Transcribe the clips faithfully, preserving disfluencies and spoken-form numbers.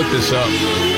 looked this up.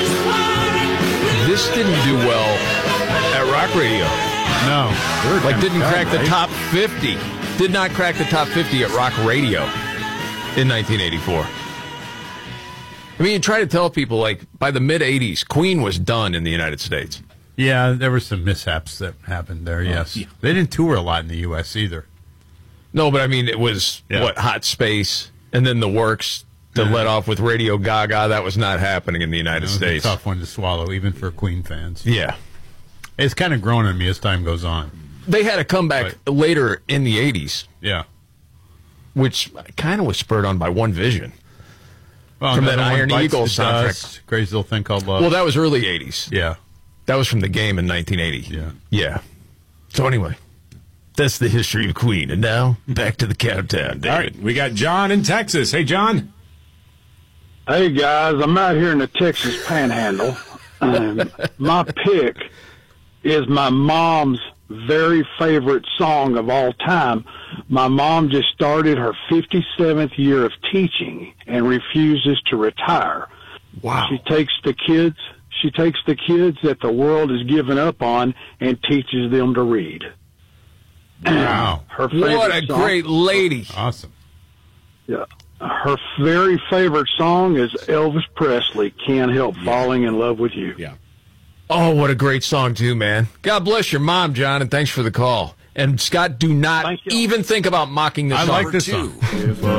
This didn't do well at rock radio. No. Like, didn't crack right? the top fifty. Did not crack the top fifty at rock radio in nineteen eighty-four. I mean, you try to tell people, like, by the mid-eighties, Queen was done in the United States. Yeah, there were some mishaps that happened there, yes. yeah. They didn't tour a lot in the U S either. No, but I mean, it was, Yeah. what, Hot Space, and then The Works to Yeah. let off with Radio Gaga. That was not happening in the United It was States. a tough one to swallow, even for Queen fans. Yeah. It's kind of grown on me as time goes on. They had a comeback Right. later in the eighties, Yeah. which kind of was spurred on by One Vision. Well, From that another one, Iron Bites Eagle the soundtrack. Dust, Crazy Little Thing Called Love. Well, that was early eighties. yeah. That was from The Game in nineteen eighty. Yeah. Yeah. So anyway, that's the history of Queen. And now, back to the countdown, David. All right, we got John in Texas. Hey, John. Hey guys, I'm out here in the Texas Panhandle. Um, my pick is my mom's very favorite song of all time. My mom just started her fifty-seventh year of teaching and refuses to retire. Wow. She takes the kids, she takes the kids that the world has given up on and teaches them to read. Wow. Her favorite What a song- great lady. Awesome. Yeah. Her very favorite song is Elvis Presley, Can't Help Falling in Love with You. Yeah. Oh, what a great song, too, man. God bless your mom, John, and thanks for the call. And, Scott, do not Thank you. even think about mocking this I song. like this song. If